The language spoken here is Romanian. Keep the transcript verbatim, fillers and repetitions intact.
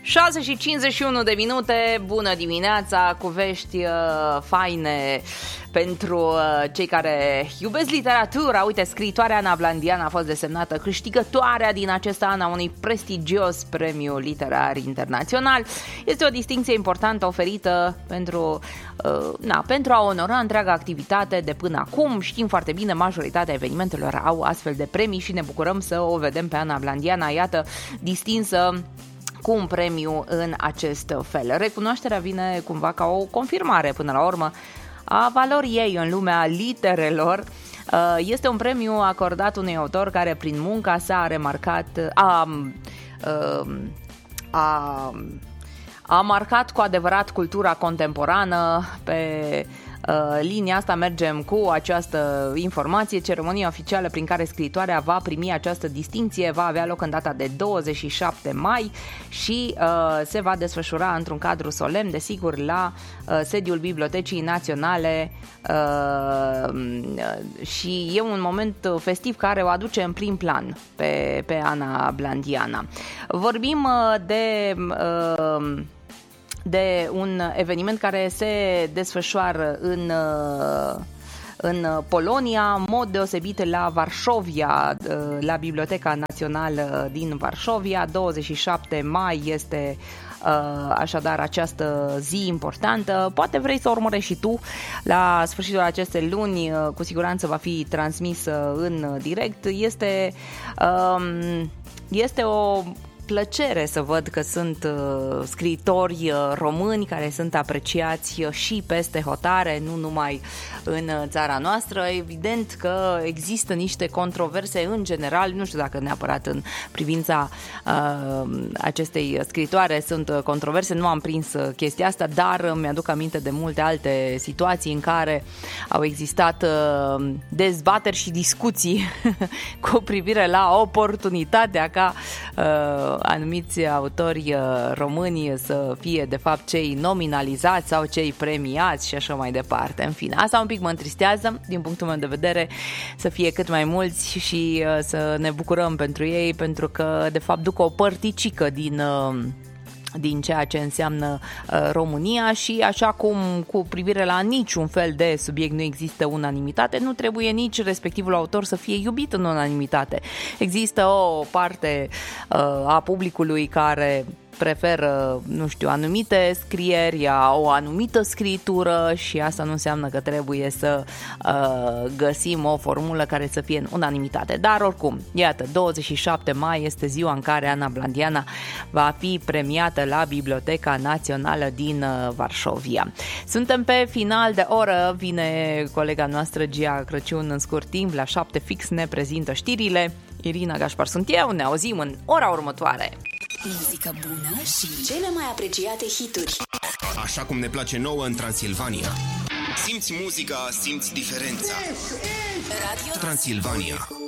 șase și cincizeci și unu de minute, bună dimineața, cu vești uh, faine pentru uh, cei care iubesc literatura. Uite, scriitoarea Ana Blandian a fost desemnată câștigătoarea din acest an a unui prestigios premiu literar internațional. Este o distincție importantă oferită pentru, uh, na, pentru a onora întreaga activitate de până acum. Știm foarte bine, majoritatea evenimentelor au astfel de premii și ne bucurăm să o vedem pe Ana Blandian, iată, distinsă cu un premiu în acest fel. Recunoașterea vine cumva ca o confirmare până la urmă a valorii ei în lumea literelor. Este un premiu acordat unui autor care prin munca sa a remarcat a, a, a marcat cu adevărat cultura contemporană. Pe linia asta mergem cu această informație. Ceremonia oficială prin care scriitoarea va primi această distincție va avea loc în data de douăzeci și șapte mai și uh, se va desfășura într-un cadru solemn, desigur, la uh, sediul Bibliotecii Naționale uh, și e un moment festiv care o aduce în prim plan pe, pe Ana Blandiana. Vorbim uh, de... Uh, de un eveniment care se desfășoară în, în Polonia, în mod deosebit la Varșovia, la Biblioteca Națională din Varșovia. douăzeci și șapte mai este așadar această zi importantă. Poate vrei să o urmărești și tu la sfârșitul acestei luni, cu siguranță va fi transmisă în direct. Este, este o plăcere să văd că sunt uh, scriitori uh, români care sunt apreciați uh, și peste hotare, nu numai în uh, țara noastră. Evident că există niște controverse în general, nu știu dacă neapărat în privința uh, acestei scriitoare sunt uh, controverse, nu am prins uh, chestia asta, dar uh, mi-aduc aminte de multe alte situații în care au existat uh, dezbateri și discuții cu privire la oportunitatea ca uh, anumiți autori români să fie de fapt cei nominalizați sau cei premiați și așa mai departe. În fine, asta un pic mă întristează din punctul meu de vedere, să fie cât mai mulți și să ne bucurăm pentru ei, pentru că de fapt duc o părticică din din ceea ce înseamnă uh, România și așa cum cu privire la niciun fel de subiect nu există unanimitate, nu trebuie nici respectivul autor să fie iubit în unanimitate. Există o parte uh, a publicului care preferă, nu știu, anumite scrieri, o anumită scritură și asta nu înseamnă că trebuie să uh, găsim o formulă care să fie în unanimitate. Dar oricum, iată, douăzeci și șapte mai este ziua în care Ana Blandiana va fi premiată la Biblioteca Națională din uh, Varșovia. Suntem pe final de oră, vine colega noastră Gia Crăciun în scurt timp, la șapte fix ne prezintă știrile. Irina Gașpar sunt eu, ne auzim în ora următoare. Muzică bună și cele mai apreciate hituri. Așa cum ne place nouă în Transilvania. Simți muzica, simți diferența. Radio Transilvania.